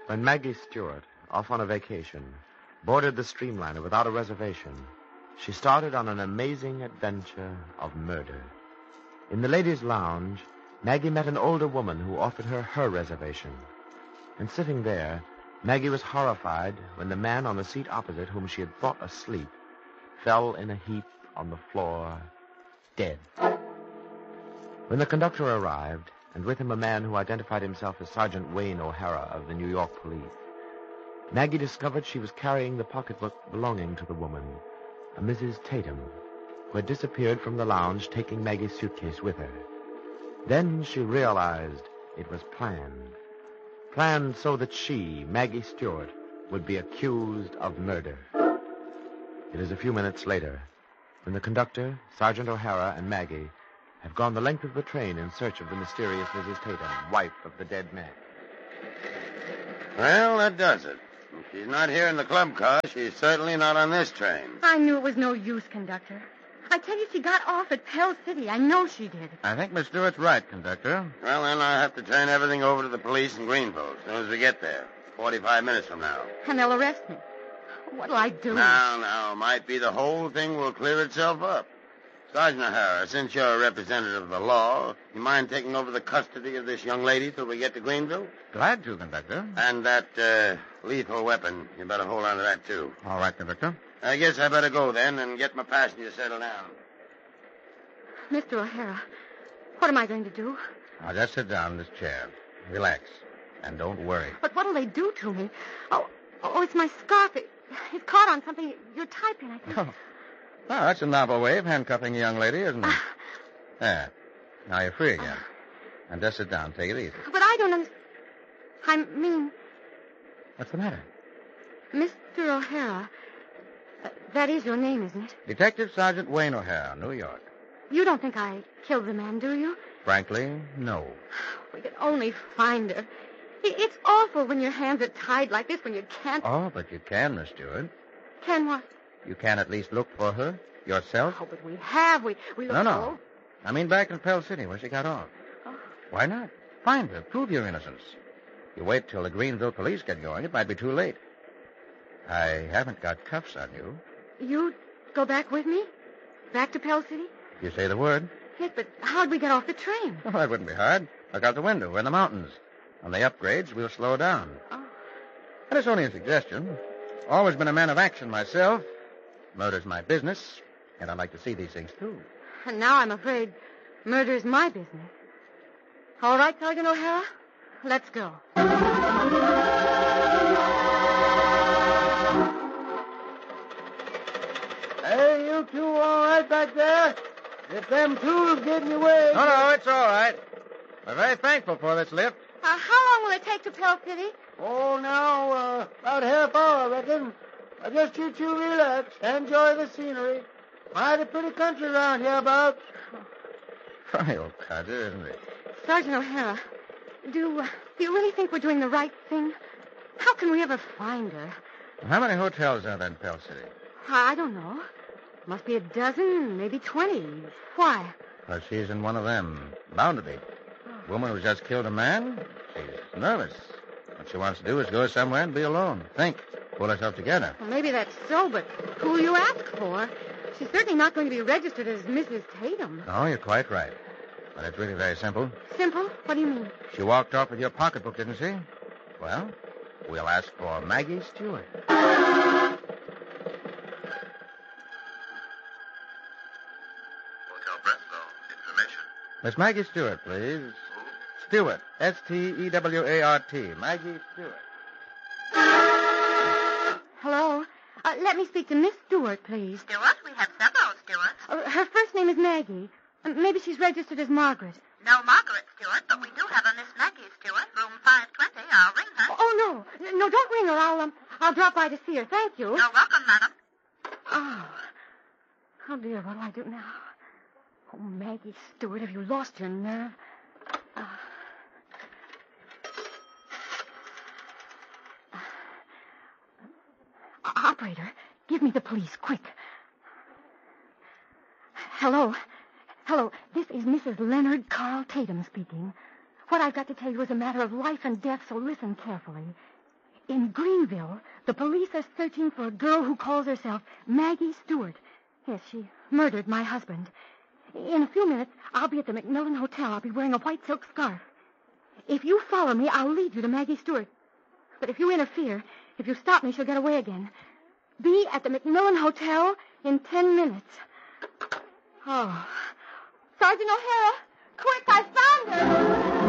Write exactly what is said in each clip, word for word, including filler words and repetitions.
When Maggie Stewart, off on a vacation, boarded the Streamliner without a reservation, she started on an amazing adventure of murder. In the ladies' lounge, Maggie met an older woman who offered her her reservation. And sitting there, Maggie was horrified when the man on the seat opposite, whom she had thought asleep, fell in a heap on the floor, dead. When the conductor arrived, and with him a man who identified himself as Sergeant Wayne O'Hara of the New York Police, Maggie discovered she was carrying the pocketbook belonging to the woman, a Missus Tatum, who had disappeared from the lounge, taking Maggie's suitcase with her. Then she realized it was planned. Planned so that she, Maggie Stewart, would be accused of murder. It is a few minutes later, when the conductor, Sergeant O'Hara, and Maggie have gone the length of the train in search of the mysterious Missus Tatum, wife of the dead man. Well, that does it. If she's not here in the club car, she's certainly not on this train. I knew it was no use, conductor. I tell you, she got off at Pell City. I know she did. I think Miss Stewart's right, conductor. Well, then I'll have to turn everything over to the police in Greenville as soon as we get there. Forty-five minutes from now. And they'll arrest me. What'll I do? Now, now, might be the whole thing will clear itself up. Sergeant O'Hara, since you're a representative of the law, you mind taking over the custody of this young lady till we get to Greenville? Glad to, conductor. And that uh, lethal weapon, you better hold on to that, too. All right, conductor. I guess I better go then and get my passenger settled down. Mister O'Hara, what am I going to do? Now, just sit down in this chair. Relax. And don't worry. But what'll they do to me? Oh, oh, it's my scarf. It, it's caught on something you're typing, I think. Oh. Well, that's a novel way of handcuffing a young lady, isn't it? Uh, there. Now you're free again. And just sit down. Take it easy. But I don't understand. I mean... What's the matter? Mister O'Hara, uh, that is your name, isn't it? Detective Sergeant Wayne O'Hara, New York. You don't think I killed the man, do you? Frankly, no. We could only find her. It's awful when your hands are tied like this, when you can't... Oh, but you can, Miss Stewart. Can what? You can at least look for her yourself. Oh, but we have. We, we look No, no. for... I mean back in Pell City where she got off. Oh. Why not? Find her. Prove your innocence. You wait till the Greenville police get going, it might be too late. I haven't got cuffs on you. You go back with me? Back to Pell City? You say the word. Yes, but how'd we get off the train? Oh, that wouldn't be hard. Look out the window. We're in the mountains. On the upgrades, we'll slow down. Oh. And it's only a suggestion. Always been a man of action myself. Murder's my business, and I like to see these things through. And now I'm afraid murder's my business. All right, Sergeant O'Hara, let's go. Hey, you two all right back there? If them tools get in your way... No, no, it's all right. We're very thankful for this lift. Uh, how long will it take to Pell City? Oh, now, uh, about half hour, I reckon. Uh, just you two relax. Enjoy the scenery. Mighty pretty country around here about. Funny old codger, isn't it? Sergeant O'Hara, do, uh, do you really think we're doing the right thing? How can we ever find her? How many hotels are there in Pell City? I don't know. Must be a dozen, maybe twenty. Why? Well, she's in one of them. Bound to be. Woman who's just killed a man, she's nervous. What she wants to do is go somewhere and be alone. Think. Pull herself together. Well, maybe that's so, but who'll you ask for? She's certainly not going to be registered as Missus Tatum. No, you're quite right. But it's really very simple. Simple? What do you mean? She walked off with your pocketbook, didn't she? Well, we'll ask for Maggie Stewart. Hotel Brentlow. Information. Miss Maggie Stewart, please. Stewart. S T E W A R T. Maggie Stewart. Hello? Uh, let me speak to Miss Stewart, please. Stewart? We have several Stewarts. Uh, her first name is Maggie. Uh, maybe she's registered as Margaret. No Margaret Stewart, but we do have a Miss Maggie Stewart, room five twenty. I'll ring her. Oh, no. No, don't ring her. I'll, um, I'll drop by to see her. Thank you. You're welcome, madam. Oh. Oh, dear. What do I do now? Oh, Maggie Stewart, have you lost your nerve? Uh, Operator, give me the police, quick. Hello. Hello, this is Missus Leonard Carl Tatum speaking. What I've got to tell you is a matter of life and death, so listen carefully. In Greenville, the police are searching for a girl who calls herself Maggie Stewart. Yes, she murdered my husband. In a few minutes, I'll be at the McMillan Hotel. I'll be wearing a white silk scarf. If you follow me, I'll lead you to Maggie Stewart. But if you interfere, if you stop me, she'll get away again. Be at the McMillan Hotel in ten minutes. Oh. Sergeant O'Hara, quick, I found her!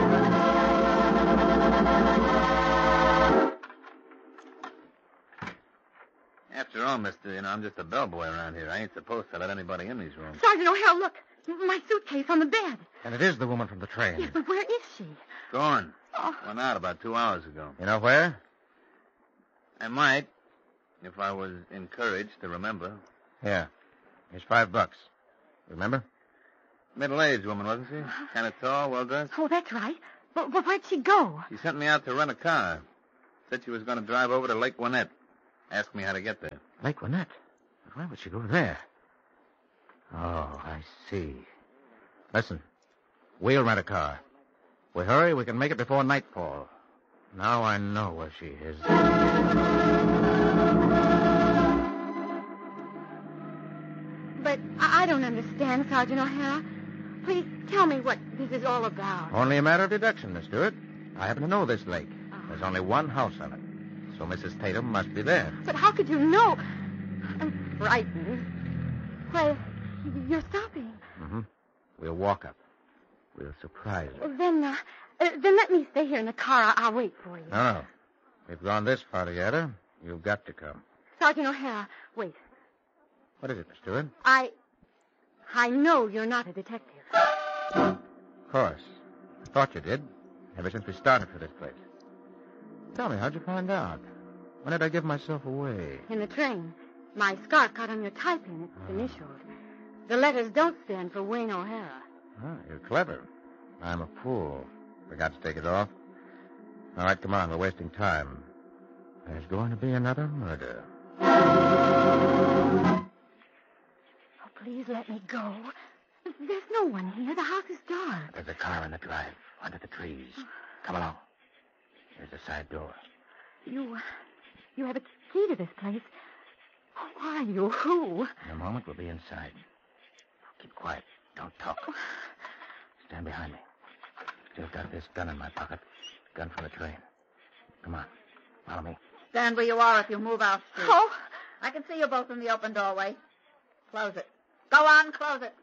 After all, mister, you know, I'm just a bellboy around here. I ain't supposed to let anybody in these rooms. Sergeant O'Hara, look. My suitcase on the bed. And it is the woman from the train. Yes, but where is she? Gone. Oh. Went out about two hours ago. You know where? I might, if I was encouraged to remember. Yeah. Here's five bucks. Remember? Middle-aged woman, wasn't she? Kind of tall, well-dressed. Oh, that's right. But, but where'd she go? She sent me out to rent a car. Said she was going to drive over to Lake Winnett. Asked me how to get there. Lake Winnett? Why would she go there? Oh, I see. Listen, we'll rent a car. We hurry, we can make it before nightfall. Now I know where she is. But I I don't understand, Sergeant O'Hara. Please tell me what this is all about. Only a matter of deduction, Miss Stewart. I happen to know this lake. There's only one house on it. So Missus Tatum must be there. But how could you know? I'm frightened. Why, you're stopping. Mm-hmm. We'll walk up. We'll surprise her. Well, then, uh, uh, then let me stay here in the car. I'll, I'll wait for you. No, no. We've gone this far together. You've got to come. Sergeant O'Hara, wait. What is it, Miss Stewart? I... I know you're not a detective. Of course. I thought you did. Ever since we started for this place. Tell me, how'd you find out? When did I give myself away? In the train. My scarf got on your tie-pin. It's Oh. initialed. The letters don't stand for Wayne O'Hara. Oh, you're clever. I'm a fool. Forgot to take it off. All right, come on. We're wasting time. There's going to be another murder. Oh, please let me go. There's no one here. The house is dark. There's a car in the drive, under the trees. Come along. There's a side door. You... You have a key to this place. Who are you? Who? In a moment, we'll be inside. Keep quiet. Don't talk. Stand behind me. Still got this gun in my pocket. Gun from the train. Come on. Follow me. Stand where you are if you move out, Steve. Oh, I can see you both in the open doorway. Close it. Go on, close it.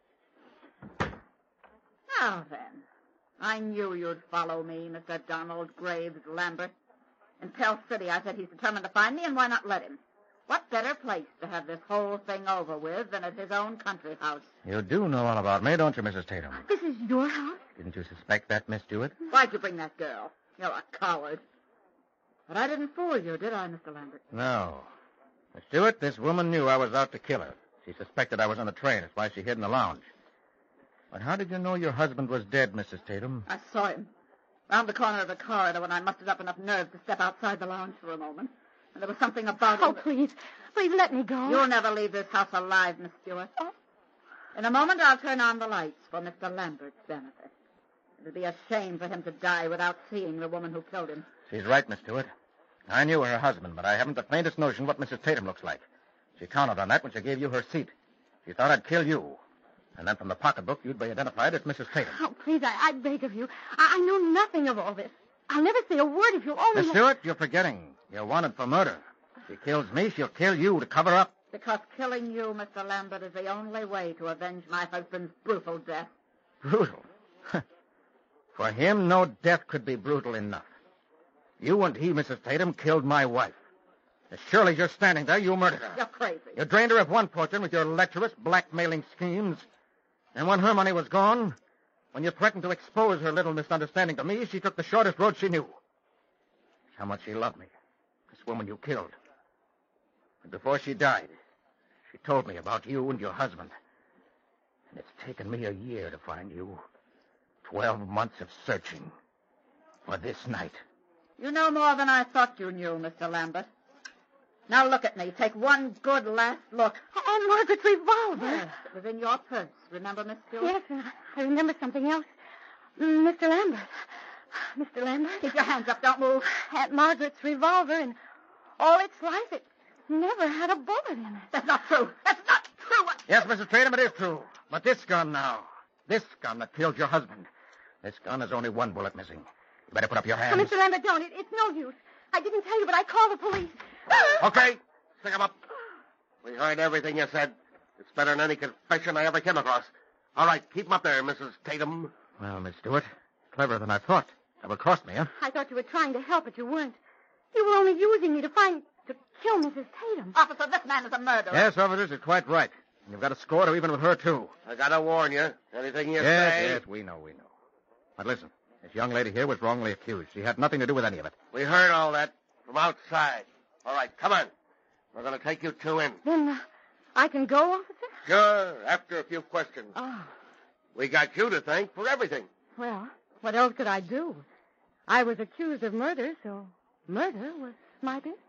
Now then, I knew you'd follow me, Mister Donald Graves Lambert. In Pell City, I said he's determined to find me, and why not let him? What better place to have this whole thing over with than at his own country house? You do know all about me, don't you, Missus Tatum? this is your house? Didn't you suspect that, Miss Stewart? Why'd you bring that girl? You're a coward. But I didn't fool you, did I, Mister Lambert? No. Miss Stewart, this woman knew I was out to kill her. She suspected I was on the train. That's why she hid in the lounge. But how did you know your husband was dead, Missus Tatum? I saw him. Round the corner of the corridor when I mustered up enough nerve to step outside the lounge for a moment. And there was something about Oh, him that- please. Please let me go. You'll never leave this house alive, Miss Stewart. Oh. In a moment, I'll turn on the lights for Mister Lambert's benefit. It'll be a shame for him to die without seeing the woman who killed him. She's right, Miss Stewart. I knew her husband, but I haven't the faintest notion what Missus Tatum looks like. She counted on that when she gave you her seat. She thought I'd kill you. And then from the pocketbook, you'd be identified as Missus Tatum. Oh, please, I, I beg of you. I, I know nothing of all this. I'll never say a word if you'll only... Miss let- Stewart, you're forgetting. You're wanted for murder. If she kills me, she'll kill you to cover up. Because killing you, Mister Lambert, is the only way to avenge my husband's brutal death. Brutal. For him, no death could be brutal enough. You and he, Missus Tatum, killed my wife. As surely as you're standing there, you murdered her. You're crazy. You drained her of one fortune with your lecherous, blackmailing schemes. And when her money was gone, when you threatened to expose her little misunderstanding to me, she took the shortest road she knew. How much she loved me. This woman you killed. And before she died, she told me about you and your husband. And it's taken me a year to find you. Twelve months of searching. For this night. You know more than I thought you knew, Mister Lambert. Now look at me. Take one good last look. And Margaret's revolver. Yes, it was in your purse. Remember, Miss Stewart? Yes, and I remember something else. Mister Lambert, Mister Lambert. Keep your hands up. Don't move. Aunt Margaret's revolver in all its life, it never had a bullet in it. That's not true. That's not true. Yes, Missus Tatum, it is true. But this gun now, this gun that killed your husband, this gun has only one bullet missing. You better put up your Oh, hands. Mister Lambert, don't. It, it's no use. I didn't tell you, but I called the police. Okay, stick 'em up. We heard everything you said. It's better than any confession I ever came across. All right, keep 'em up there, Missus Tatum. Well, Miss Stewart, cleverer than I thought. Double-crossed me, huh? I thought you were trying to help, but you weren't. You were only using me to find, to kill Missus Tatum. Officer, this man is a murderer. Yes, officers, you're quite right. And you've got a score to even with her, too. I gotta warn you. Anything you yes, say... yes, we know, we know. But listen, this young lady here was wrongly accused. She had nothing to do with any of it. We heard all that from outside. All right, come on. We're gonna take you two in. Then uh, I can go, officer? Sure, after a few questions. Oh, We got you to thank for everything. well, what else could I do? I was accused of murder, so murder was my business.